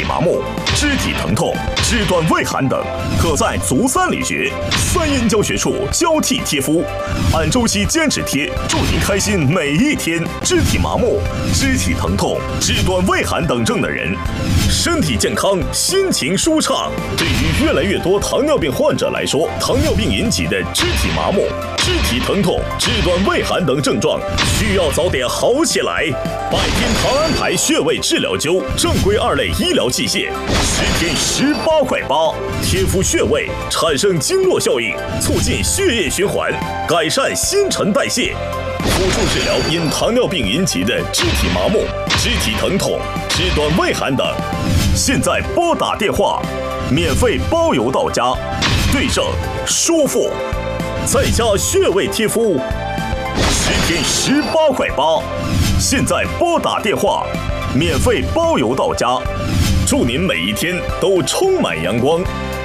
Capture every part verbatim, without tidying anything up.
麻木、肢体疼痛、肢端畏寒等，可在足三里穴、三阴交穴处交替贴敷，按周期坚持贴，祝您开心每一天。肢体麻木、肢体疼痛、肢端畏寒等症的人，身体健康，心情舒畅。对于越来越多糖尿病患者来说，糖尿病引起的肢体麻木、肢体疼痛、肢端畏寒等症状，需要早点好起来。百天糖安牌穴位治疗灸，正规二类医疗器械，十天十八块八，贴敷穴位产生经络效应，促进血液循环，改善新陈代谢，辅助治疗因糖尿病引起的肢体麻木、肢体疼痛、肢端畏寒等。现在拨打电话，免费包邮到家，对症舒服，在家穴位贴敷，十天十八块八。现在拨打电话，免费包邮到家，祝您每一天都充满阳光。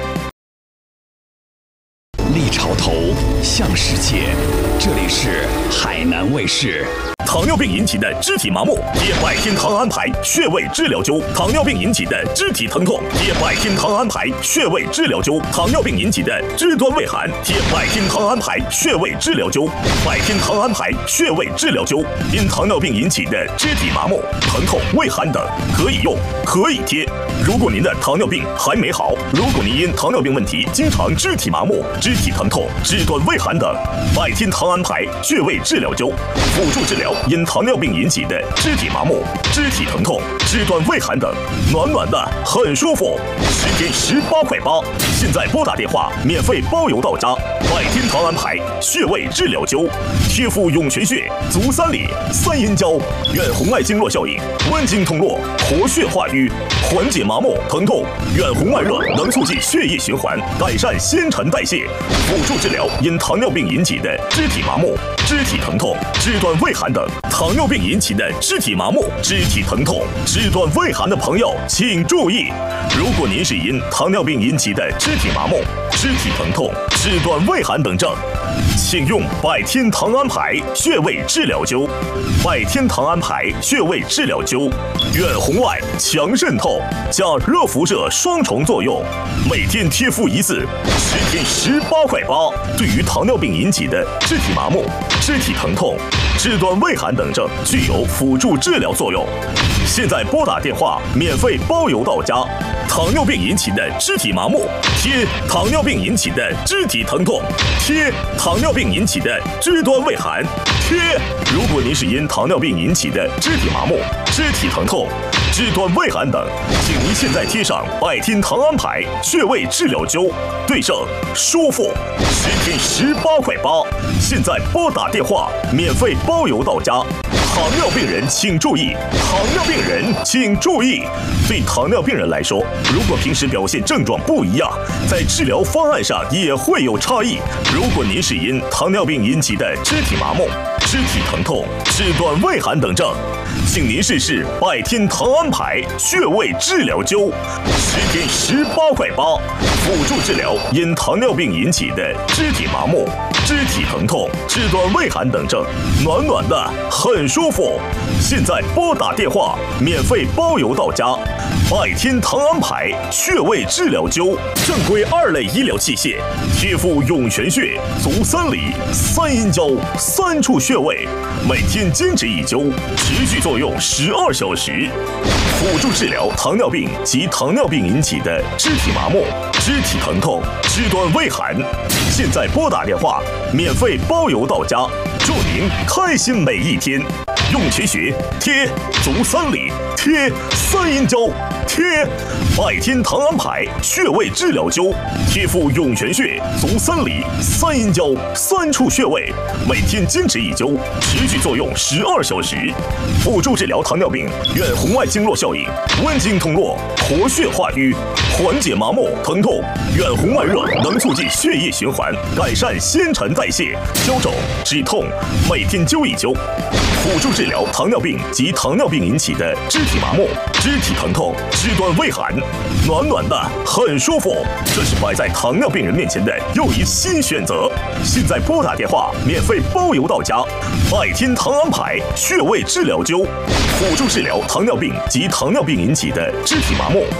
立潮头，向世界，这里是海南卫视。 糖尿病引起的肢体麻木，贴百天糖安牌穴位治疗灸；糖尿病引起的肢体疼痛，贴百天糖安牌穴位治疗灸；糖尿病引起的肢端畏寒，贴百天糖安牌穴位治疗灸。百天糖安牌穴位治疗灸，因糖尿病引起的肢体麻木、疼痛、畏寒等，可以用，可以贴。如果您的糖尿病还没好，如果您因糖尿病问题经常肢体麻木、肢体疼痛、肢端畏寒等，百天糖安牌穴位治疗灸，辅助治疗因糖尿病引起的肢体麻木、肢体疼痛、肢端畏寒等，暖暖的很舒服，十天十八块八。现在拨打电话，免费包邮到家。百天糖安牌穴位治疗灸，贴敷涌泉穴、足三里、三阴交，远红外经络效应，温经通络，活血化瘀，缓解麻木疼痛。远红外热能促进血液循环，改善新陈代谢，辅助治疗因糖尿病引起的肢体麻木、肢体疼痛、肢端畏寒等。糖尿病引起的肢体麻木、肢体疼痛、肢端畏寒的朋友，请注意，如果您是因糖尿病引起的肢体麻木、肢体疼痛、肢端畏寒等症，请用百天糖安牌穴位治疗灸。百天糖安牌穴位治疗灸，远红外、强渗透加热辐射双重作用，每天贴敷一次，十天十八块八。对于糖尿病引起的肢体麻木、肢体疼痛、肢端畏寒等症，具有辅助治疗作用。现在拨打电话，免费包邮到家。糖尿病引起的肢体麻木，贴；糖尿病引起的肢体疼痛，贴；糖尿病引起的肢端畏寒，贴。如果您是因糖尿病引起的肢体麻木、肢体疼痛、肢端畏寒等，请您现在贴上百天糖安牌穴位治疗灸，对症舒服，十天十八块八。现在拨打电话，免费包邮到家。糖尿病人请注意，糖尿病人请注意。对糖尿病人来说，如果平时表现症状不一样，在治疗方案上也会有差异。如果您是因糖尿病引起的肢体麻木、肢体疼痛、肢端畏寒等症，请您试试百天糖安牌穴位治疗灸，十天十八块八，辅助治疗因糖尿病引起的肢体麻木、肢体疼痛、肢端畏寒等症，暖暖的很舒服。现在拨打电话，免费包邮到家。百天糖安牌穴位治疗灸，正规二类医疗器械，贴敷涌泉穴、足三里、三阴交三处穴位，每天坚持一灸，持续作用十二小时，辅助治疗糖尿病及糖尿病引起的肢体麻木、肢体疼痛、肢端畏寒。现在拨打电话，免费包邮到家，祝您开心每一天。涌泉穴贴，足三里贴，三阴交贴。百天糖安牌穴位治疗灸，贴敷涌泉穴、足三里、三阴交三处穴位，每天坚持一灸，持续作用十二小时，辅助治疗糖尿病远红外经络效应，温经通络，活血化瘀，缓解麻木疼痛。远红外热能促进血液循环，改善新陈代谢，消肿止痛，每天灸一灸，辅助治疗糖尿病及糖尿病引起的肢体麻木、肢体疼痛、肢端畏寒，暖暖的很舒服。这是摆在糖尿病人面前的又一新选择。现在拨打电话，免费包邮到家。百天糖安牌穴位治疗灸，辅助治疗糖尿病及糖尿病引起的肢体麻木、